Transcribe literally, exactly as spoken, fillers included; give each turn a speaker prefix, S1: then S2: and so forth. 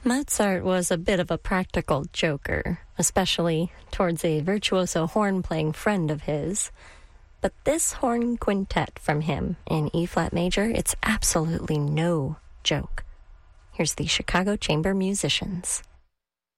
S1: Mozart was a bit of a practical joker, especially towards a virtuoso horn-playing friend of his. But this horn quintet from him in E-flat major, it's absolutely no joke. Here's the Chicago Chamber Musicians.